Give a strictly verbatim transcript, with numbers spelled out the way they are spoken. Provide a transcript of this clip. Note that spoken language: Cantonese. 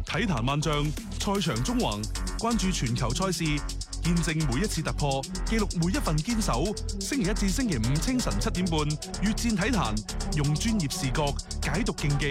體壇萬象，賽場縱橫，關注全球賽事，見證每一次突破，記錄每一份堅守。星期一至星期五清晨七點半，越戰體壇，用專業視角解讀競技。